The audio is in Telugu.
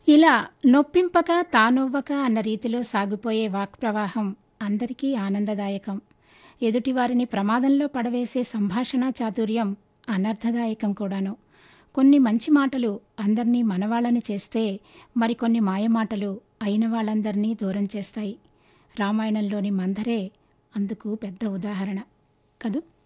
ఇలా నొప్పింపక తానొవ్వక అన్న రీతిలో సాగిపోయే వాక్ప్రవాహం అందరికీ ఆనందదాయకం. ఎదుటివారిని ప్రమాదంలో పడవేసే సంభాషణా చాతుర్యం అనర్థదాయకం కూడాను. కొన్ని మంచి మాటలు అందర్నీ మనవాళ్ళని చేస్తే, మరికొన్ని మాయమాటలు అయిన వాళ్ళందర్నీ దూరం చేస్తాయి. రామాయణంలోని మందరే అందుకు పెద్ద ఉదాహరణ కదూ!